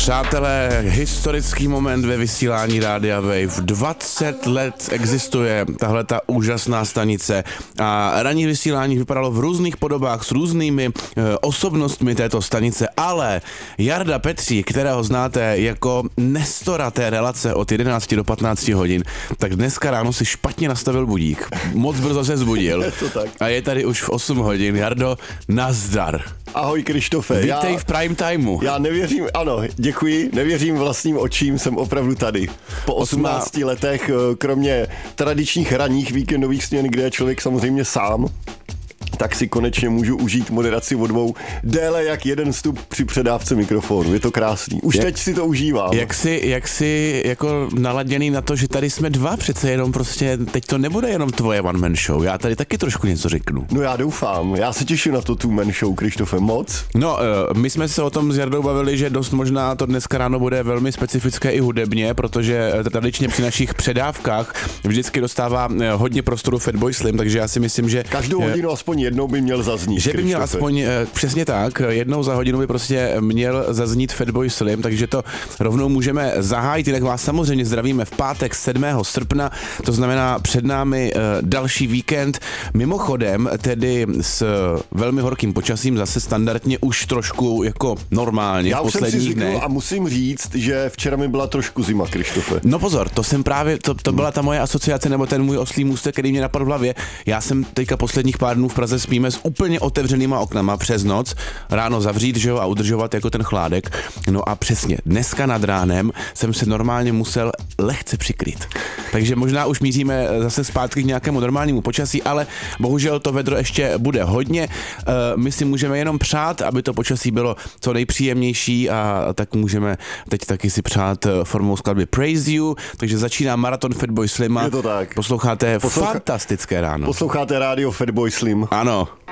Přátelé, historický moment ve vysílání Rádia Wave. 20 let existuje tahle ta úžasná stanice a ranní vysílání vypadalo v různých podobách s různými osobnostmi této stanice, ale Jarda Petřík, kterého znáte jako nestora té relace od 11 do 15 hodin, tak dneska ráno si špatně nastavil budík. Moc brzo se zbudil a je tady už v 8 hodin. Jardo, nazdar. Ahoj Krištofe. Vítej v prime timeu. Já nevěřím, ano, děkuji, nevěřím vlastním očím, jsem opravdu tady. Po 18 letech, kromě tradičních ranních víkendových směn, kde je člověk samozřejmě sám, tak si konečně můžu užít moderaci o dvou déle jak jeden vstup při předávce mikrofonu. Je to krásný. Už teď si to užívám. Jak jsi jako naladěný na to, že tady jsme dva, přece jenom prostě, teď to nebude jenom tvoje one man show. Já tady taky trošku něco řeknu. No já doufám. Já se těším na to two man show, Krištofe, moc. No, my jsme se o tom s Jardou bavili, že dost možná to dneska ráno bude velmi specifické i hudebně, protože tradičně při našich předávkách vždycky dostává hodně prostoru Fatboy Slim, takže já si myslím, že každou hodinu aspoň jednou by měl zaznít. Že by měl aspoň, přesně tak, jednou za hodinu by prostě měl zaznít Fatboy Slim, takže to rovnou můžeme zahájit, jinak vás samozřejmě zdravíme v pátek 7. srpna, to znamená před námi další víkend, mimochodem tedy s velmi horkým počasím, zase standardně už trošku jako normálně já v posledních dnech. A musím říct, že včera mi byla trošku zima, Krištofe. No pozor, to jsem právě, to byla ta moje asociace, nebo ten můj oslý můstek, který mě napadl v hlavě. Já jsem teďka posledních pár dnů v Praze spíme s úplně otevřenýma oknama přes noc, ráno zavřít, že jo, a udržovat jako ten chládek. No a přesně, dneska nad ránem jsem se normálně musel lehce přikryt. Takže možná už míříme zase zpátky k nějakému normálnímu počasí, ale bohužel to vedro ještě bude hodně. My si můžeme jenom přát, aby to počasí bylo co nejpříjemnější a tak můžeme teď taky si přát formou skladby Praise You, takže začíná maraton Fatboy Slima. Je to tak. Posloucháte fantastické ráno. Posloucháte rádio Fatboy Slim. Ano.